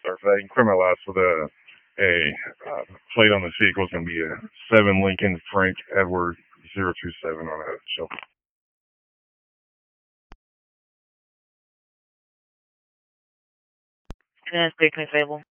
sorry for that. You can clear my last with a plate on this vehicle is going to be a 7 Lincoln Frank Edward 027 on a show. And then it's quickly available.